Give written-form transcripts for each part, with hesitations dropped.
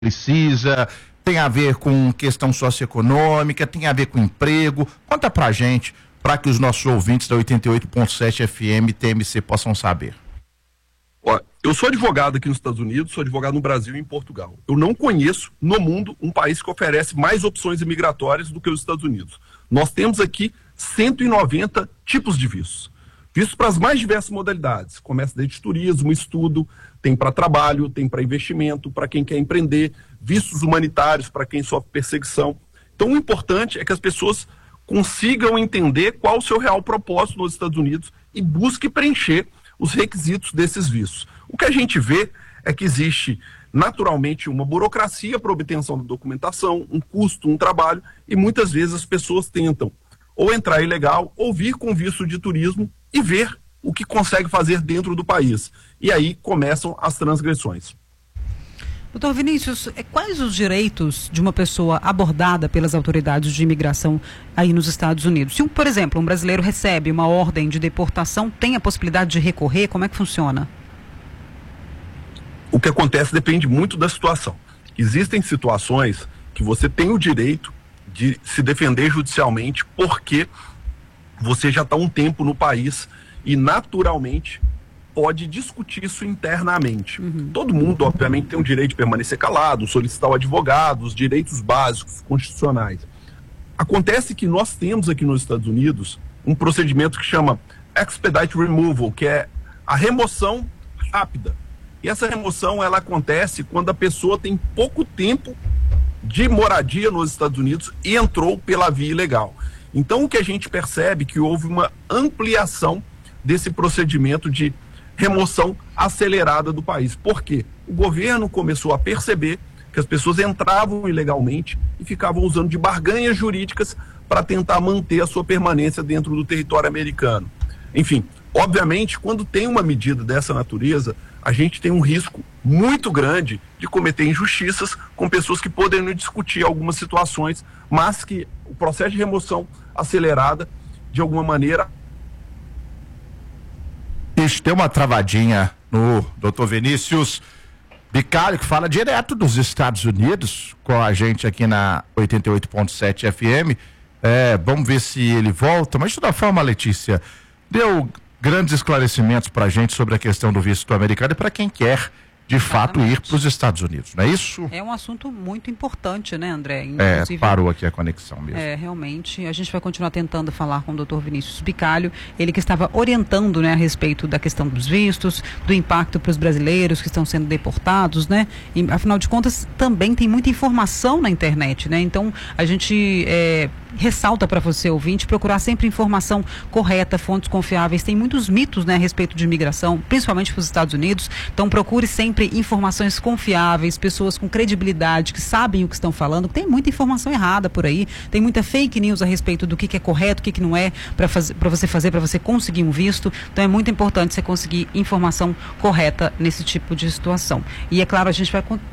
precisa, tem a ver com questão socioeconômica, tem a ver com emprego. Conta pra gente, para que os nossos ouvintes da 88.7 FM TMC possam saber. Ó, eu sou advogado aqui nos Estados Unidos, sou advogado no Brasil e em Portugal. Eu não conheço no mundo um país que oferece mais opções imigratórias do que os Estados Unidos. Nós temos aqui 190 tipos de vistos. Vistos para as mais diversas modalidades. Começa desde turismo, estudo, tem para trabalho, tem para investimento, para quem quer empreender, vistos humanitários para quem sofre perseguição. Então o importante é que as pessoas consigam entender qual o seu real propósito nos Estados Unidos e busque preencher os requisitos desses vistos. O que a gente vê é que existe naturalmente uma burocracia para obtenção da documentação, um custo, um trabalho, e muitas vezes as pessoas tentam ou entrar ilegal ou vir com visto de turismo e ver o que consegue fazer dentro do país. E aí começam as transgressões. Doutor Vinícius, quais os direitos de uma pessoa abordada pelas autoridades de imigração aí nos Estados Unidos? Se, por exemplo, um brasileiro recebe uma ordem de deportação, tem a possibilidade de recorrer? Como é que funciona? O que acontece depende muito da situação. Existem situações que você tem o direito de se defender judicialmente porque você já está um tempo no país e naturalmente pode discutir isso internamente. Todo mundo, obviamente, tem o direito de permanecer calado, solicitar o advogado, os direitos básicos constitucionais. Acontece que nós temos aqui nos Estados Unidos um procedimento que chama Expedite Removal, que é a remoção rápida. E essa remoção, ela acontece quando a pessoa tem pouco tempo de moradia nos Estados Unidos e entrou pela via ilegal. Então, o que a gente percebe é que houve uma ampliação desse procedimento de remoção acelerada do país. Por quê? O governo começou a perceber que as pessoas entravam ilegalmente e ficavam usando de barganhas jurídicas para tentar manter a sua permanência dentro do território americano. Enfim, obviamente, quando tem uma medida dessa natureza, a gente tem um risco muito grande de cometer injustiças com pessoas que podem discutir algumas situações, mas que o processo de remoção acelerada, de alguma maneira... Tem uma travadinha no doutor Vinícius Bicalho, que fala direto dos Estados Unidos com a gente aqui na 88.7 FM. Vamos ver se ele volta, mas de toda forma, Letícia, deu grandes esclarecimentos para a gente sobre a questão do visto americano e para quem quer de fato ir para os Estados Unidos, não é isso? É um assunto muito importante, né, André? Inclusive, parou aqui a conexão mesmo. Realmente, a gente vai continuar tentando falar com o doutor Vinícius Bicalho, ele que estava orientando, né, a respeito da questão dos vistos, do impacto para os brasileiros que estão sendo deportados, né? E, afinal de contas, também tem muita informação na internet, né? Então, a gente ressalta para você, ouvinte, procurar sempre informação correta, fontes confiáveis. Tem muitos mitos, né, a respeito de imigração, principalmente para os Estados Unidos. Então procure sempre informações confiáveis, pessoas com credibilidade, que sabem o que estão falando. Tem muita informação errada por aí, tem muita fake news a respeito do que é correto, o que não é, para você conseguir um visto. Então é muito importante você conseguir informação correta nesse tipo de situação. E é claro, a gente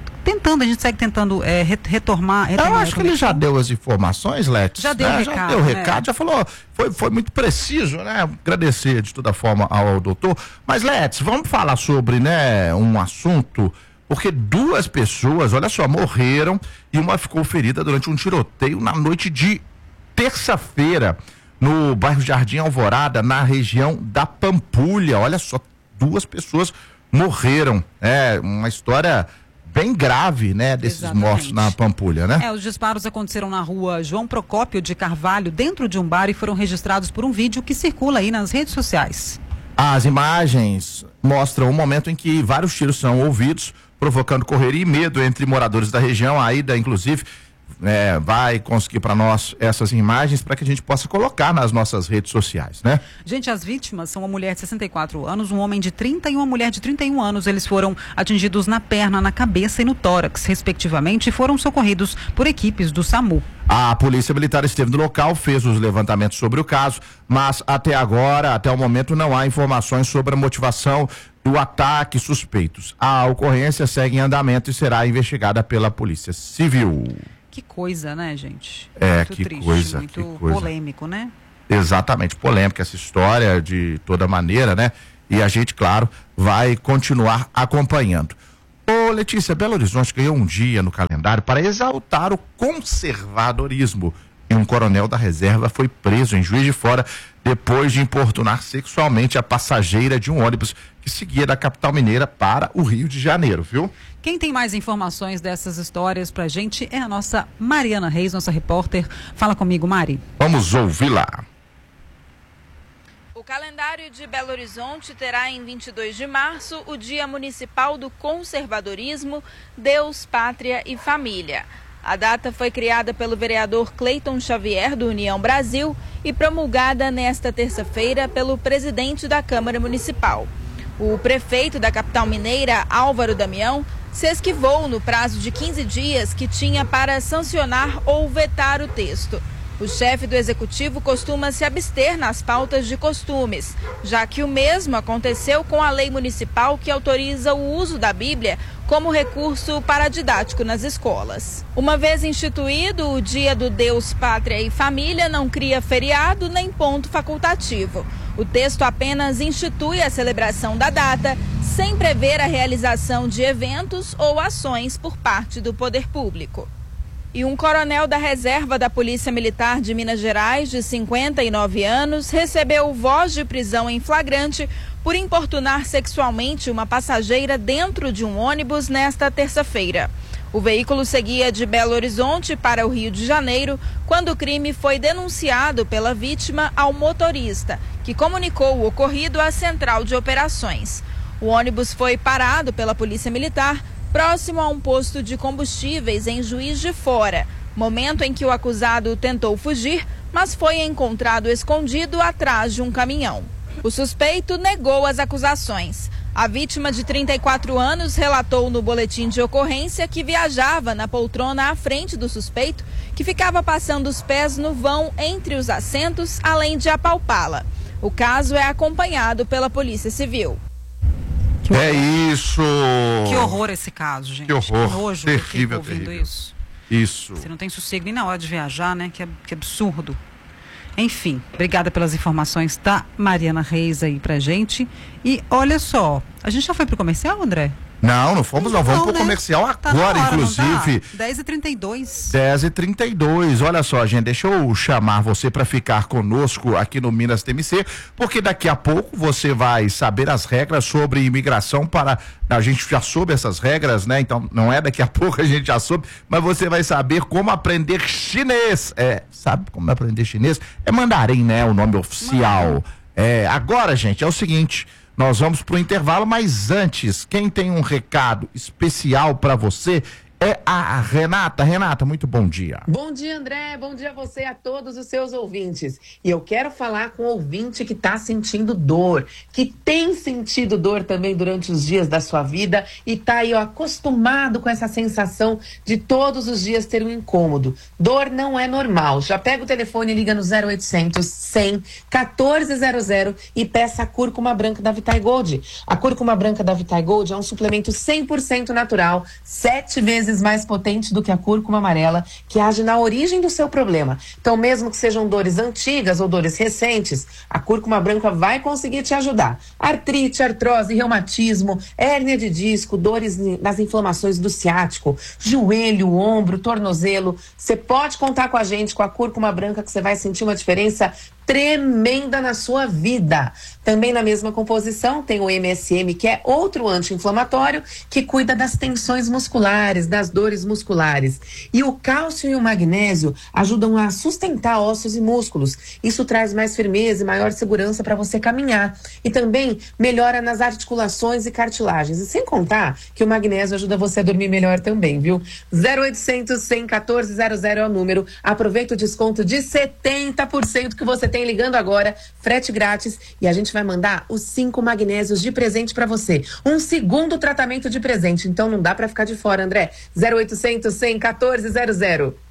segue tentando retomar. Eu acho que ele já deu as informações, Letícia. Já deu o recado. Já deu o recado, já falou, foi muito preciso, né? Agradecer de toda forma ao doutor. Mas, Letícia, vamos falar sobre, né, um assunto, porque 2 pessoas, olha só, morreram e uma ficou ferida durante um tiroteio na noite de terça-feira, no bairro Jardim Alvorada, na região da Pampulha. Olha só, 2 pessoas morreram. É uma história bem grave, né, desses mortos na Pampulha, né? Os disparos aconteceram na rua João Procópio de Carvalho, dentro de um bar, e foram registrados por um vídeo que circula aí nas redes sociais. As imagens mostram o momento em que vários tiros são ouvidos, provocando correria e medo entre moradores da região. A Aida, inclusive, vai conseguir para nós essas imagens para que a gente possa colocar nas nossas redes sociais, né? Gente, as vítimas são uma mulher de 64 anos, um homem de 30 e uma mulher de 31 anos. Eles foram atingidos na perna, na cabeça e no tórax, respectivamente, e foram socorridos por equipes do SAMU. A Polícia Militar esteve no local, fez os levantamentos sobre o caso, mas até agora, até o momento, não há informações sobre a motivação do ataque suspeitos. A ocorrência segue em andamento e será investigada pela Polícia Civil. Que coisa, né, gente? Muito triste, coisa, muito polêmico, né? Exatamente, polêmica essa história de toda maneira, né? E a gente, claro, vai continuar acompanhando. Ô Letícia, Belo Horizonte ganhou um dia no calendário para exaltar o conservadorismo. E um coronel da reserva foi preso em Juiz de Fora depois de importunar sexualmente a passageira de um ônibus que seguia da capital mineira para o Rio de Janeiro, viu? Quem tem mais informações dessas histórias pra gente é a nossa Mariana Reis, nossa repórter. Fala comigo, Mari. Vamos ouvi-la. O calendário de Belo Horizonte terá em 22 de março o Dia Municipal do Conservadorismo, Deus, Pátria e Família. A data foi criada pelo vereador Cleiton Xavier, do União Brasil, e promulgada nesta terça-feira pelo presidente da Câmara Municipal. O prefeito da capital mineira, Álvaro Damião, se esquivou no prazo de 15 dias que tinha para sancionar ou vetar o texto. O chefe do executivo costuma se abster nas pautas de costumes, já que o mesmo aconteceu com a lei municipal que autoriza o uso da Bíblia como recurso paradidático nas escolas. Uma vez instituído, o Dia do Deus, Pátria e Família não cria feriado nem ponto facultativo. O texto apenas institui a celebração da data, sem prever a realização de eventos ou ações por parte do poder público. E um coronel da reserva da Polícia Militar de Minas Gerais, de 59 anos, recebeu voz de prisão em flagrante por importunar sexualmente uma passageira dentro de um ônibus nesta terça-feira. O veículo seguia de Belo Horizonte para o Rio de Janeiro quando o crime foi denunciado pela vítima ao motorista, que comunicou o ocorrido à Central de Operações. O ônibus foi parado pela Polícia Militar próximo a um posto de combustíveis em Juiz de Fora, momento em que o acusado tentou fugir, mas foi encontrado escondido atrás de um caminhão. O suspeito negou as acusações. A vítima, de 34 anos, relatou no boletim de ocorrência que viajava na poltrona à frente do suspeito, que ficava passando os pés no vão entre os assentos, além de apalpá-la. O caso é acompanhado pela Polícia Civil. É isso! Que horror esse caso, gente. Que horror. Que nojo, terrível, ouvindo terrível. isso. Isso. Você não tem sossego nem na hora de viajar, né? Que absurdo. Enfim, obrigada pelas informações da Mariana Reis aí pra gente. E olha só, a gente já foi pro comercial, André? Não fomos não. Vamos pro né? comercial Tá agora, na hora, inclusive. Não tá? 10h32. 10h32. Olha só, gente, deixa eu chamar você para ficar conosco aqui no Minas TMC, porque daqui a pouco você vai saber as regras sobre imigração para... A gente já soube essas regras, né? Então, não é daqui a pouco, a gente já soube, mas você vai saber como aprender chinês. Sabe como aprender chinês? É mandarim, né? O nome oficial. Agora, gente, é o seguinte... Nós vamos para o intervalo, mas antes, quem tem um recado especial para você é a Renata. Renata, muito bom dia. Bom dia, André. Bom dia a você e a todos os seus ouvintes. E eu quero falar com o ouvinte que está sentindo dor, que tem sentido dor também durante os dias da sua vida e está aí acostumado com essa sensação de todos os dias ter um incômodo. Dor não é normal. Já pega o telefone e liga no 0800 100 1400 e peça a cúrcuma branca da Vitae Gold. A cúrcuma branca da Vitae Gold é um suplemento 100% natural, 7 vezes mais potente do que a cúrcuma amarela, que age na origem do seu problema. Então, mesmo que sejam dores antigas ou dores recentes, a cúrcuma branca vai conseguir te ajudar. Artrite, artrose, reumatismo, hérnia de disco, dores nas inflamações do ciático, joelho, ombro, tornozelo. Você pode contar com a gente, com a cúrcuma branca, que você vai sentir uma diferença tremenda na sua vida. Também na mesma composição tem o MSM, que é outro anti-inflamatório que cuida das tensões musculares, das dores musculares. E o cálcio e o magnésio ajudam a sustentar ossos e músculos. Isso traz mais firmeza e maior segurança para você caminhar. E também melhora nas articulações e cartilagens. E sem contar que o magnésio ajuda você a dormir melhor também, viu? 0800 100 1400 é o número. Aproveita o desconto de 70% que você tem ligando agora, frete grátis, e a gente vai mandar os 5 magnésios de presente para você. Um segundo tratamento de presente, então não dá para ficar de fora, André. 0800 100 1400.